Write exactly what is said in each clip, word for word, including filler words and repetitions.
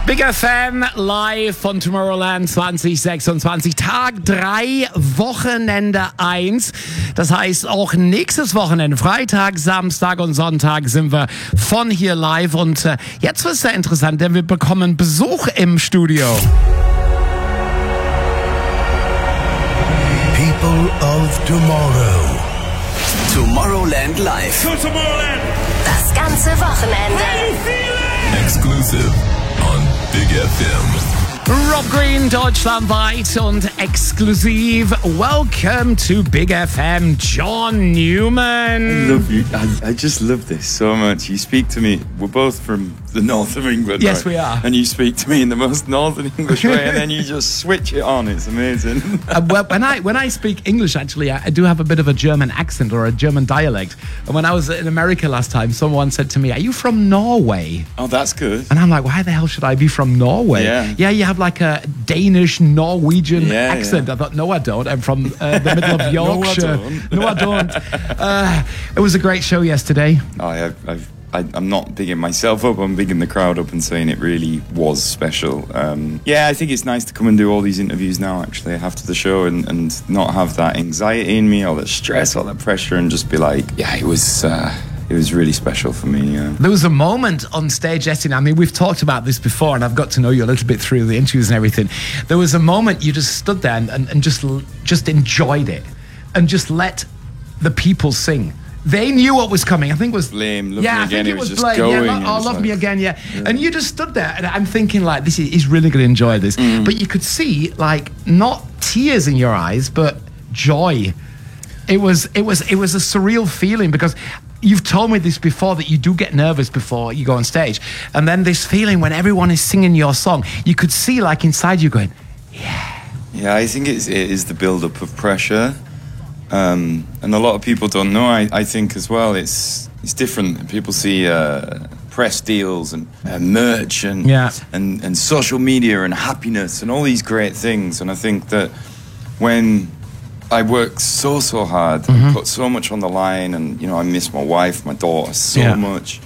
Big F M live von Tomorrowland zwanzig sechsundzwanzig, Tag drei, Wochenende eins. Das heißt, auch nächstes Wochenende, Freitag, Samstag und Sonntag sind wir von hier live. Und äh, jetzt wird es sehr interessant, denn wir bekommen Besuch im Studio. People of Tomorrow. Tomorrowland Live. To Tomorrowland. Das ganze Wochenende. Exclusive on Big F M. Rob Green, deutschlandweit und exklusiv. Welcome to Big F M, John Newman. I love you. I, I just love this so much. You speak to me. We're both from the north of England. Yes, right? we are. And you speak to me in the most northern English way, and then you just switch it on. It's amazing. uh, well, when I when I speak English, actually, I, I do have a bit of a German accent or a German dialect. And when I was in America last time, someone said to me, "Are you from Norway?" Oh, that's good. And I'm like, "Why the hell should I be from Norway?" Yeah. Yeah, you have like a Danish Norwegian Yeah, accent. yeah. I thought, no, I don't. I'm from uh, the middle of Yorkshire. No, I don't. No, I don't. Uh, it was a great show yesterday. Oh, I, I've, I, I'm not bigging myself up. I'm bigging the crowd up and saying it really was special. Um, yeah, I think it's nice to come and do all these interviews now, actually, after the show, and, and not have that anxiety in me, all that stress, all that pressure, and just be like, yeah, it was... Uh, It was really special for me, yeah. There was a moment on stage yesterday. I mean, we've talked about this before, and I've got to know you a little bit through the interviews and everything. There was a moment you just stood there and, and, and just just enjoyed it, and just let the people sing. They knew what was coming. I think it was Blame, Love yeah, Me I Again. think It was just Blame. going. Yeah, and oh, it's Love like- Me Again, yeah. Yeah. And you just stood there, and I'm thinking like, this is he's really going to enjoy this. Mm. But you could see like not tears in your eyes, but joy. It was it was it was a surreal feeling because. You've told me this before, that you do get nervous before you go on stage. And then this feeling when everyone is singing your song, you could see like inside you going, yeah. Yeah, I think it's, it is the build-up of pressure. Um, and a lot of people don't know, I, I think as well, it's it's different. People see uh, press deals and uh, merch and, Yeah. and, and social media and happiness and all these great things. And I think that when... I work so, so hard Mm-hmm. and put so much on the line, and, you know, I miss my wife, my daughter so Yeah. much.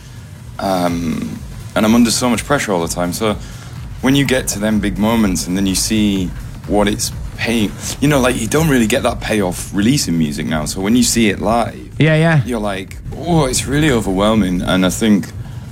Um, and I'm under so much pressure all the time. So when you get to them big moments and then you see what it's paying, you know, like you don't really get that payoff releasing music now. So when you see it live, Yeah, yeah. you're like, oh, it's really overwhelming. And I think,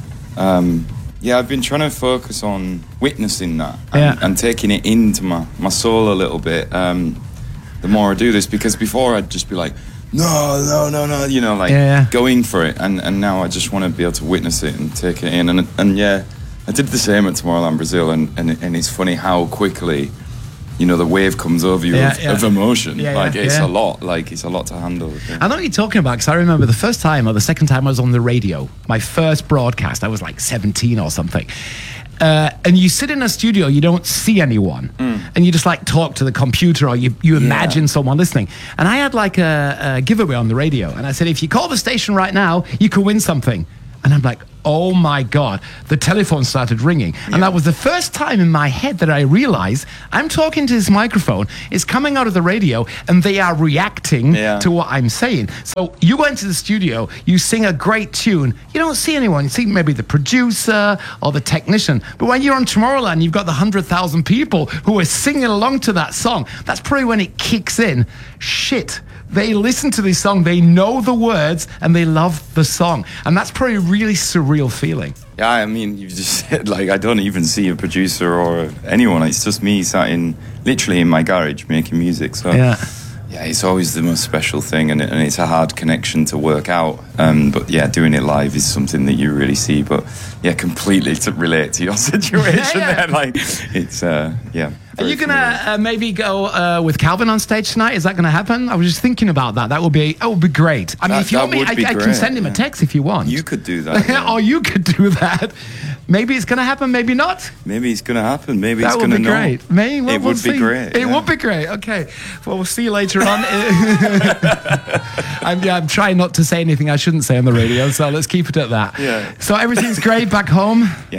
um, yeah, I've been trying to focus on witnessing that and, Yeah. and taking it into my, my soul a little bit. Um, the more I do this, because before I'd just be like, no, no, no, no, you know, like Yeah, yeah. going for it, and, and now I just want to be able to witness it and take it in, and and yeah, I did the same at Tomorrowland Brazil, and, and, and it's funny how quickly, you know, the wave comes over you Yeah, of, yeah. of emotion, Yeah, like yeah, it's yeah. a lot, like it's a lot to handle. I think. I know what you're talking about, because I remember the first time or the second time I was on the radio, my first broadcast, I was like seventeen or something. Uh, and you sit in a studio, you don't see anyone, Mm. and you just like talk to the computer, or you, you imagine someone listening. And I had like a, a giveaway on the radio, and I said, if you call the station right now, you could win something. And I'm like, oh my God, the telephone started ringing. And that was the first time in my head that I realized I'm talking to this microphone, it's coming out of the radio, and they are reacting Yeah. to what I'm saying. So you go into the studio, you sing a great tune, you don't see anyone. You see maybe the producer or the technician. But when you're on Tomorrowland, you've got the one hundred thousand people who are singing along to that song. That's probably when it kicks in. Shit. They listen to this song, they know the words, and they love the song. And that's probably a really surreal feeling. Yeah, I mean, you just said, like, I don't even see a producer or anyone. It's just me sat in, literally in my garage making music. So, Yeah. yeah, it's always the most special thing, and, it, and it's a hard connection to work out. Um, but yeah, doing it live is something that you really see. But yeah, completely to relate to your situation Yeah, yeah. there. Like, it's, uh, yeah. Are you going to uh, maybe go uh, with Calvin on stage tonight? Is that going to happen? I was just thinking about that. That would be that would be great. I mean, That- if you that want me, would I, be I can great, send him a yeah. text if you want. You could do that. Yeah. Or you could do that. Maybe it's going to happen, maybe not. Maybe it's going to happen. Maybe That it's would going to be know. great. Maybe, well, it we'll would be see. great. It yeah. would be great. Okay. Well, we'll see you later on. I'm, yeah, I'm trying not to say anything I shouldn't say on the radio, so let's keep it at that. Yeah. So everything's great back home? Yeah.